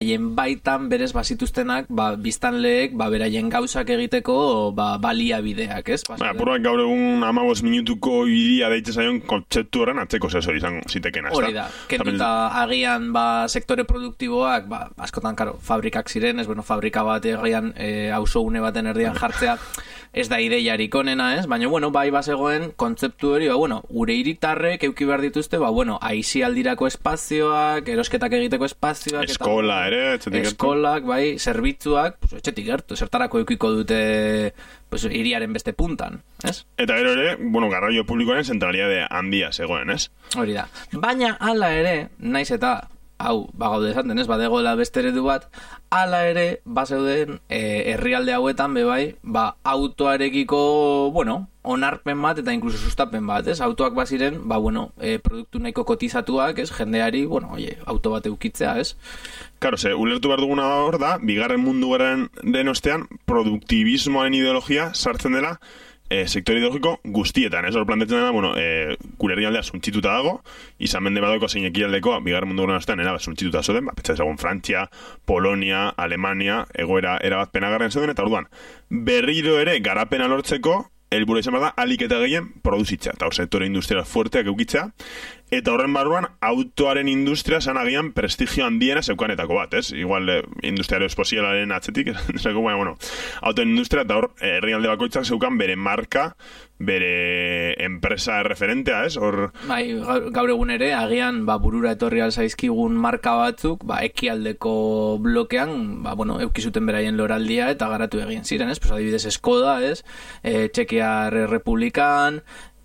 haien baitan berez bazituztenak, biztanleek, beraien gauzak egiteko, baliabideak, ez? Apuruak gaur egun 15 minutuko idia deitzen zaion kontzeptu horren atzeko zezori izango zitekena, ez da? Hori da, kenduta agian sektore produktiboak, askotan, karo, fabrikak ziren, ez, fabrika bat agian auzo une baten erdian jartzea, ez da ideiarik onena, ez? Baina, bai bazegoen kontzeptu hori, gure hiritarrek euki behar dituzte, aisialdirako espazioak, erosketak egiteko espazioak, eskola ere, etxetik gertu. Eskolak, zerbitzuak, etxetik gertu, zertarako eukiko dute hiriaren beste puntan, ez? Eta gero ere, garraio publikoaren zentralidade handia zegoen, ez? Hori da. Baina, hala ere, naiz eta hau, gaude esaten, ez, badegoela beste eredu bat, hala ere, bazeuden herrialde hauetan, autoarekiko, onarpen bat eta inkluso sustapen bat, ez? Autoak baziren, produktu nahiko kotizatuak, ez? Jendeari, auto bat eukitzea, ez? Karo, ulertu behar duguna hor da, bigarren mundu gerraren den ostean, produktibismoaren ideologia sartzen dela, sektore ideologiko guztietan, ez? Hor plantetzen dena, gure herrialdea suntzituta dago, izan mende badauko zein ekialdekoa, bigarren mundu gerraren ostean, suntzituta zoden, pentsa ezagun Frantzia, Polonia, Alemania, egoera erabat penagarren zeuden, eta orduan, berriro ere garapena lortzeko, helburua izan da, alik eta gehien produzitzea, eta hor sektore industrial fuerteak eukitzea, eta horren barruan, autoaren industria zan agian prestigio handiena zeukanetako bat, ez? Igual, industriario espozialaren atzetik, autoen industria, eta hor, herrialde bakoitzak zeukan bere marka, bere enpresa referentea, ez? Gaur egun ere, agian, burura etorri alzaizkigun marka batzuk, ekialdeko blokean, eukizuten beraien loraldia, eta garatu egin ziren, ez? Adibidez, Skoda, ez? Txekiar Republikan,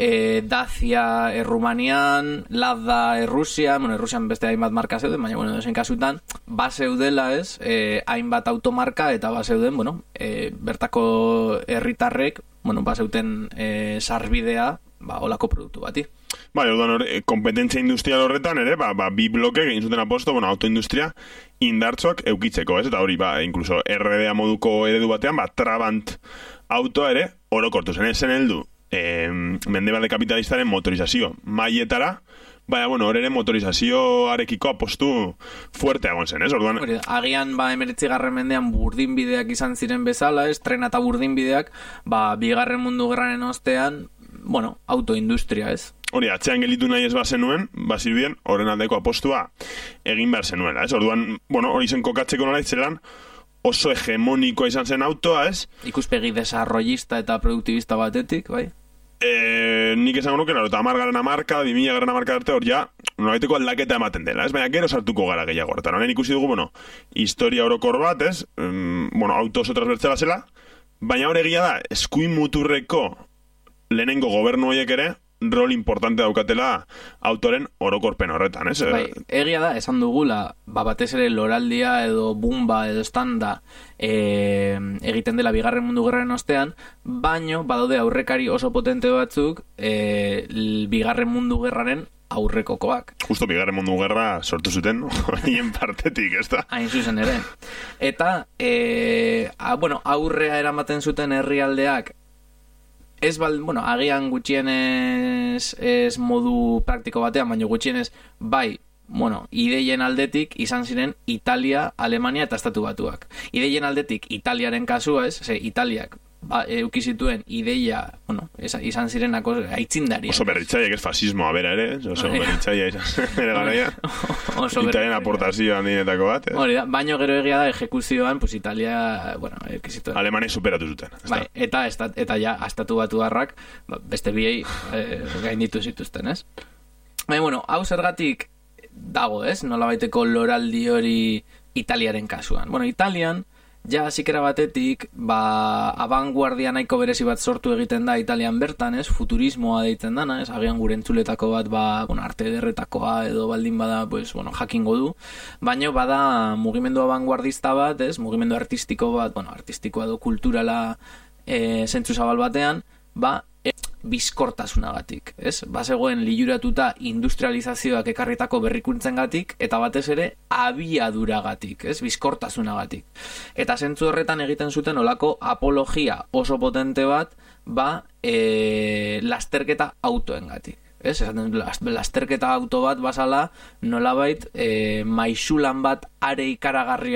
Dacia Rumanian, Lada Rusian, Rusian beste hainbat marka zeuden, baina, dozen kasutan, bazeudela, ez, hainbat automarka, eta bazeuden, bertako herritarrek, bazeuten sarbidea, olako produktu bati. Orduan, kompetentzia industrial horretan ere, bi bloke egin zuten aposto, autoindustria indartzoak eukitzeko, ez? Eta hori, incluso RDA moduko eredu batean, Trabant autoa ere, orokortu zen, esen heldu, mendebalde kapitalistaren motorizazio mailetara, hor ere motorizazioarekiko apostu fuerte egon zen, ez? Orduan, agian 19. mendean burdinbideak izan ziren bezala, ez? Trena eta burdinbideak, bigarren mundu gerraren ostean, autoindustria, ez? Hori, atzean gelitu nahi ez bazenuen, bazirudien, horren aldeko apostua egin behar zenuela, ez? Orduan, hori zen kokatzeko nola itzelan, oso hegemonikoa izan zen autoa, ez? Ikuspegi desarrollista eta produktibista batetik, bai? Nik esango nuke, eta 10. marka, 2000. marka arte hor ja, nolaiteko aldaketa ematen dela, ez? Baina gero sartuko gara gehiago horretan. Honen ikusi dugu, historia orokor bat, ez? Auto oso transbertzela zela, baina hor egia da, eskuin muturreko lehenengo gobernu horiek ere, rol importante daukatela autoren orokorpen horretan, ez? Egia da, esan dugula, batez ere loraldia edo bumba edo standa egiten dela bigarren mundu gerraren ostean, baino badaude aurrekari oso potente batzuk bigarren mundu gerraren aurrekokoak. Justo bigarren mundu gerra sortu zuten, hien partetik, ez da? Hain zuzen ere. Eta, aurrea eramaten zuten herrialdeak, ez agian gutxienez ez modu praktiko batean, baina gutxienez ideien aldetik izan ziren Italia, Alemania eta Estatu Batuak. Ideien aldetik Italiaren kasua, ez? Italiak eukizituen ideia, izan zirenako aitzindaria. Oso berritzaiek ez fasismoa bera ere, oso berritzaia izan ere garaia. Italian aportazioa handienetako bat. Hori da, baino gero egia da ejekuzioan, Italia, eukizituen. Alemania superatu zuten. Eta ja, Estatu Batuarrak, beste biei gainditu zituzten, ez? Baina, hau zergatik dago, ez? Nolabaiteko loraldi hori Italiaren kasuan. Italian, ja, zikera batetik, abanguardia nahiko berezi bat sortu egiten da Italian bertan, ez? Futurismoa deitzen dana, ez? Agian gure entzuletako bat, arte ederretakoa edo baldin bada, jakingo du. Baina bada mugimendu abanguardista bat, ez? Mugimendu artistiko bat, artistikoa edo kulturala zentzu zabal batean, bizkortasunagatik, ez? Bazegoen liluratuta industrializazioak ekarritako berrikuntzengatik eta batez ere abiaduragatik, ez? Bizkortasunagatik. Eta zentzu horretan egiten zuten olako apologia oso potente bat, lasterketa autoengatik. Ez? Lasterketa auto bat bazala nolabait maisulan bat are ikaragarri